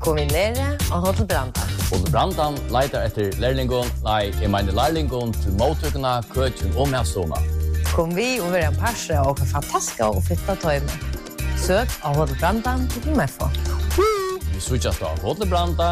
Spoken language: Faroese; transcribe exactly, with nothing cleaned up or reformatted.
kom vi nere og Hotel Branda. Hotel Brandan leiter etter lærlingon, nei, jeg mener lærlingon til mottøkene, køkken og medstående. Kom vi og være en parse og fantastiske og fitta tøyme. Søk av Hotel Brandan til M F O. Vi switchas da Hotel Brandan.